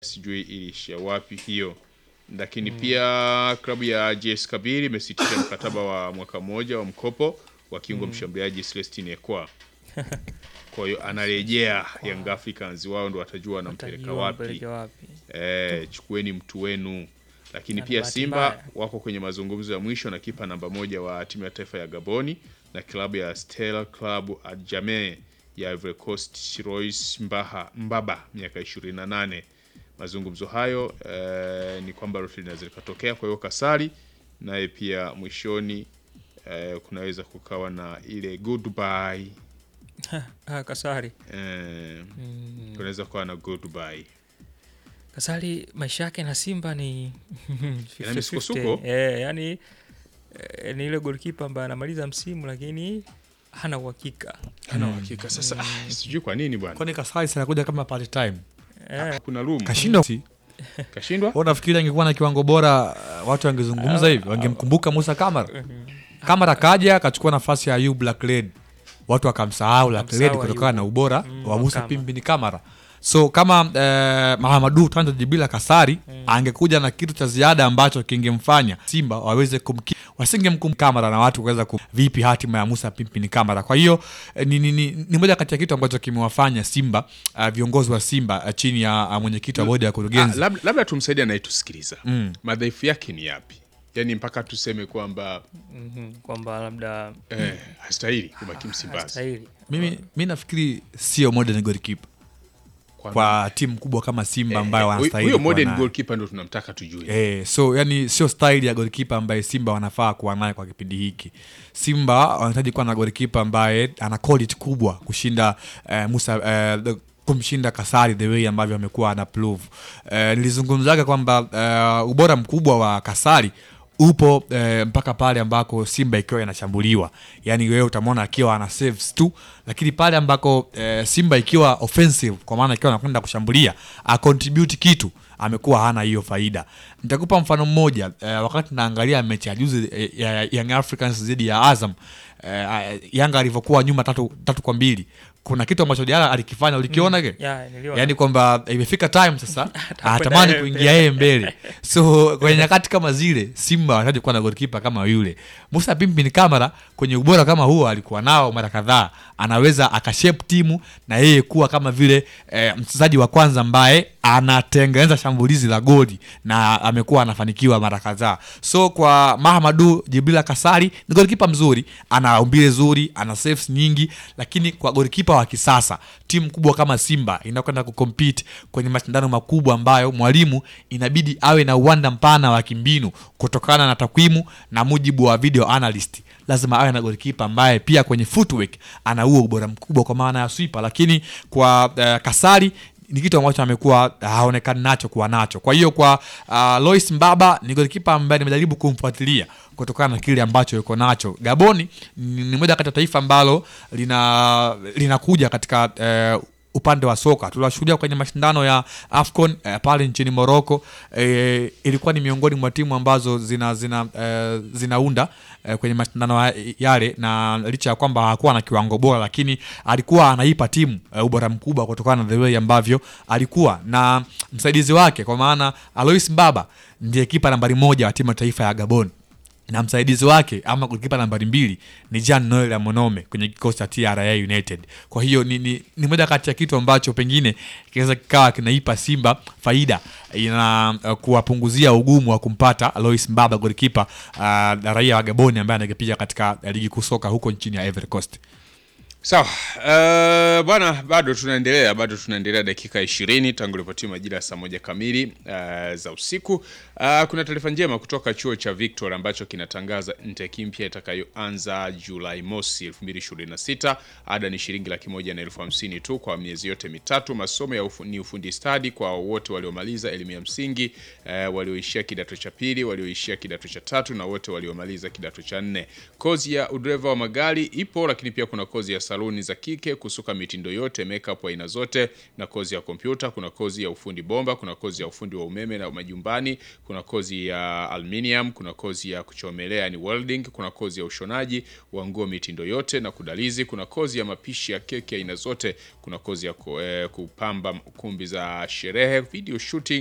sijui ilishia wapi hiyo. Lakini pia klabu ya JS Kabylie imesitisha mkataba wa mwaka mmoja wa mkopo wa kiungo mshambuliaji Celestine Ekwa. Kwa hiyo anarejea Young Africans, wao ndo watajua anampeleka wapi. Chukueni mtu wenu. Lakini pia Simba wako kwenye mazungumzo ya mwisho na kipa namba 1 wa timu ya taifa ya Gaboni na klabu ya Stella Club Adjamé ya Ivory Coast Royce Mbaba miaka 28. Mazungumzo hayo ni kwamba lote linaweza likatokea. Kwa hiyo Kasari naye pia mwishoni kunaweza kukawa na ile goodbye. Kasari. Kunaweza kuwa na goodbye. Kasari maisha yake na Simba ni misukosuko. Yani ni ile goalkeeper ambaye anamaliza msimu lakini hana uhakika. Sasa sijui kwa nini bwana. Kwani Kasari anakuja kama part time? Kuna room. Kashindwa? Unafikiri angekuwa na kiwango bora watu wangezungumza hivi? Wangemkumbuka Musa Kamara? Kamara kaja akachukua nafasi ya Ayub Lakled. Watu wakamsahau Lakled kutokana na ubora wa Musa Pimpini Kamara. So kama Mahamadou Tanda Djibila Kasari angekuja na kitu cha ziada ambacho kingemfanya Simba waweze wasingemkumbuka Kamara na watu waweza vipi hatima ya Musa Pimpini Kamara. Kwa hiyo ni moja kati ya kitu ambacho kimewafanya Simba viongozi wa Simba chini ya mwenyekiti wa bodi ya kurugenzi. Labda tumsaidie na itusikiliza. Madhaifu yake ni yapi? Yaani mpaka tuseme kwamba kwamba labda hastahili kubaki Msimbazi. Mimi nafikiri sio modern goalkeeper kwa timu kubwa kama Simba ambayo wanastahili. Huyo modern goalkeeper ndio tunamtaka tujue. So yani sio style ya goalkeeper ambaye Simba wanafaa kuwa naye kwa kipindi hiki. Simba wanahitaji kuwa na goalkeeper ambaye ana quality kubwa kushinda kumshinda Kasari the way ambavyo amekuwa ana prove. Nilizungumzaga kwamba ubora mkubwa wa Kasari upo mpaka pale ambako Simba ikiwa inashambuliwa. Yani wewe utamwona akiwa ana saves tu, lakini pale ambako Simba ikiwa offensive, kwa maana ikiwa anakwenda kushambulia, a contribute kitu, amekuwa hana hiyo faida. Nitakupa mfano mmoja. Wakati naangalia mechi ya juzi ya Young Africans dhidi ya Azam, Yanga alivyokuwa nyuma 3-2, kuna kitu ambacho Diarra alikifanya, ulikiona ke? Yani kwamba imefika time sasa atamani kuingia yeye mbele. So kwenye nyakati kama zile Simba wanahitaji kuwa na goalkeeper kama yule. Musa Pimpini Kamara kwenye ubora kama huo alikuwa nao mara kadhaa, anaweza akashape timu na yeye kuwa kama vile mchezaji wa kwanza ambaye anatengeneza shambulizi la goli, na amekuwa anafanikiwa mara kadhaa. So kwa Mahamadou Djibila Kasari ni goalkeeper mzuri, ana umbile zuri, ana saves nyingi, lakini kwa goalkeeper wa kisasa, timu kubwa kama Simba inakwenda kucompete kwenye mashindano makubwa ambayo mwalimu inabidi awe na uwanda mpana wa kimbinu kutokana na takwimu na mujibu wa video analyst, lazima awe na goalkeeper ambaye pia kwenye footwork ana huo ubora mkubwa kwa maana ya sweeper. Lakini kwa Kasari ni kitu ambacho amekuwa haonekani nacho kuwa nacho. Kwa hiyo kwa Royce Mbaba ni goalkeeper ambaye nimejaribu kumfuatilia kutokana na kile ambacho yuko nacho. Gaboni ni moja kati ya taifa ambalo linakuja katika upande wa soka. Tuliwashuhudia kwenye mashindano ya AFCON pale nchini Morocco. Ilikuwa ni miongoni mwa timu ambazo zinaunda kwenye mashindano yale, na licha ya kwamba hakuwa na kiwango bora, lakini alikuwa anaipa timu ubora mkubwa kutokana na the way ambavyo alikuwa na msaidizi wake, kwa maana Royce Mbaba ndiye kipa nambari 1 wa timu ya taifa ya Gabon, na msaidizi wake ama goalkeeper nambari 2 ni Jean Noel Amonome kwenye kikosi cha TRA United. Kwa hiyo ni moja kati ya kitu ambacho pengine kinaweza kikawa kinaipa Simba faida, ina kuwapunguzia ugumu wa kumpata Royce Mbaba goalkeeper raia wa Gabon ambaye anakipiga katika ligi kuu soka huko nchini ya Ivory Coast. Sawa. Bwana, bado tunaendelea dakika 20 tangu ilipotimia majira ya saa 1 kamili za usiku. Kuna taarifa njema kutoka chuo cha Victor ambacho kinatangaza intake mpya itakayoanza Julai mosi 2026. Ada ni shilingi 150,000 tu kwa miezi yote mitatu. Masomo ya ni ufundi stadi kwa wote waliomaliza elimu ya msingi, walioishia kidato cha pili, walioishia kidato cha tatu na wote waliomaliza kidato cha 4. Kozi ya udereva wa magari ipo, lakini pia kuna kozi ya saluni za kike, kusuka mitindo yote, makeup aina zote, na kozi ya kompyuta, kuna kozi ya ufundi bomba, kuna kozi ya ufundi wa umeme na majumbani, kuna kozi ya aluminium, kuna kozi ya kuchomelea ni welding, kuna kozi ya ushonaji wa nguo mitindo yote na kudalizi, kuna kozi ya mapishi ya keki aina zote, kuna kozi ya kupamba kumbi za sherehe, video shooting